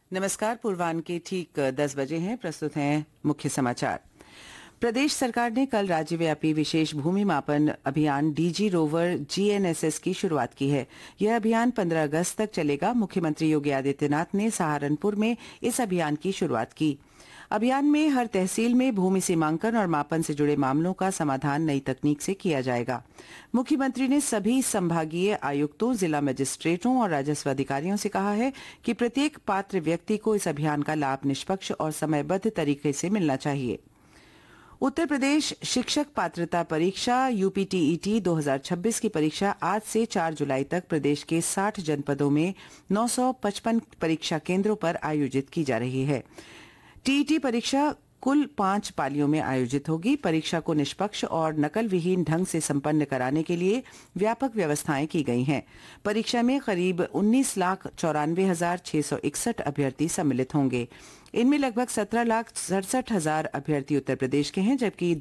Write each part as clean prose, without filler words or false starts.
नमस्कार। पूर्वाह्न के ठीक 10 बजे हैं। प्रस्तुत हैं मुख्य समाचार। प्रदेश सरकार ने कल राज्यव्यापी विशेष भूमि मापन अभियान डीजी रोवर जीएनएसएस की शुरुआत की है। यह अभियान 15 अगस्त तक चलेगा। मुख्यमंत्री योगी आदित्यनाथ ने सहारनपुर में इस अभियान की शुरुआत की। अभियान में हर तहसील में भूमि सीमांकन और मापन से जुड़े मामलों का समाधान नई तकनीक से किया जाएगा। मुख्यमंत्री ने सभी संभागीय आयुक्तों, जिला मजिस्ट्रेटों और राजस्व अधिकारियों से कहा है कि प्रत्येक पात्र व्यक्ति को इस अभियान का लाभ निष्पक्ष और समयबद्ध तरीके से मिलना चाहिए। उत्तर प्रदेश शिक्षक पात्रता परीक्षा यूपीटीईटी 2026 की परीक्षा आज से 4 जुलाई तक प्रदेश के 60 जनपदों में 955 परीक्षा केंद्रों पर आयोजित की जा रही है। टीईटी परीक्षा कुल 5 पालियों में आयोजित होगी। परीक्षा को निष्पक्ष और नकल विहीन ढंग से संपन्न कराने के लिए व्यापक व्यवस्थाएं की गई हैं। परीक्षा में करीब 19,94,661 अभ्यर्थी सम्मिलित होंगे। इनमें लगभग 17,67,000 अभ्यर्थी उत्तर प्रदेश के हैं, जबकि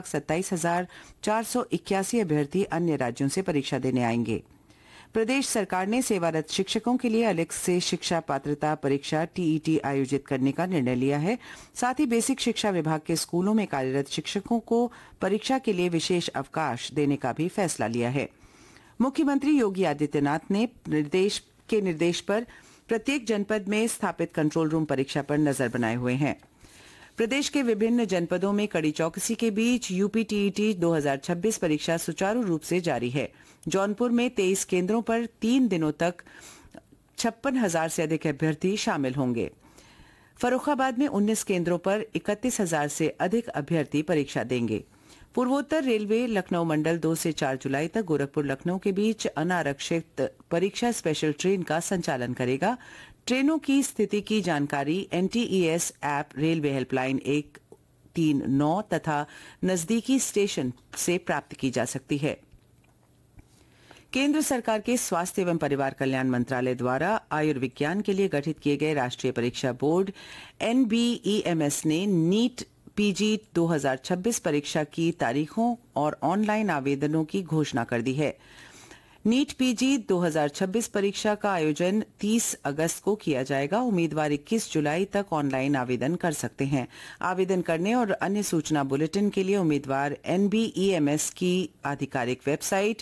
2,27,481 अभ्यर्थी अन्य राज्यों से परीक्षा देने आएंगे। प्रदेश सरकार ने सेवारत शिक्षकों के लिए अलग से शिक्षा पात्रता परीक्षा टीईटी आयोजित करने का निर्णय लिया है। साथ ही बेसिक शिक्षा विभाग के स्कूलों में कार्यरत शिक्षकों को परीक्षा के लिए विशेष अवकाश देने का भी फैसला लिया है। मुख्यमंत्री योगी आदित्यनाथ ने निर्देश पर प्रत्येक जनपद में स्थापित कंट्रोल रूम परीक्षा पर नजर बनाए हुए हैं। प्रदेश के विभिन्न जनपदों में कड़ी चौकसी के बीच यूपीटीईटी 2026 परीक्षा सुचारू रूप से जारी है। जौनपुर में 23 केंद्रों पर 3 दिनों तक 56,000 से अधिक अभ्यर्थी शामिल होंगे। फर्रुखाबाद में 19 केंद्रों पर 31,000 से अधिक अभ्यर्थी परीक्षा देंगे। पूर्वोत्तर रेलवे लखनऊ मंडल 2 से 4 जुलाई तक गोरखपुर लखनऊ के बीच अनारक्षित परीक्षा स्पेशल ट्रेन का संचालन करेगा। ट्रेनों की स्थिति की जानकारी एनटीईएस ऐप, रेलवे हेल्पलाइन 139 तथा नजदीकी स्टेशन से प्राप्त की जा सकती है। केंद्र सरकार के स्वास्थ्य एवं परिवार कल्याण मंत्रालय द्वारा आयुर्विज्ञान के लिए गठित किए गए राष्ट्रीय परीक्षा बोर्ड एनबीईएमएस ने नीट पीजी 2026 परीक्षा की तारीखों और ऑनलाइन आवेदनों की घोषणा कर दी है। नीट पीजी 2026 परीक्षा का आयोजन 30 अगस्त को किया जाएगा। उम्मीदवार 21 जुलाई तक ऑनलाइन आवेदन कर सकते हैं। आवेदन करने और अन्य सूचना बुलेटिन के लिए उम्मीदवार एनबीईएमएस की आधिकारिक वेबसाइट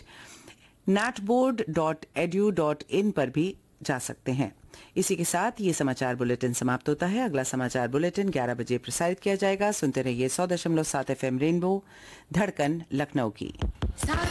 natboard.edu.in पर भी जा सकते हैं। इसी के साथ ये समाचार बुलेटिन समाप्त होता है। अगला समाचार बुलेटिन 11 बजे प्रसारित किया जाएगा। सुनते रहिए 100.7 FM रेनबो, धड़कन लखनऊ की।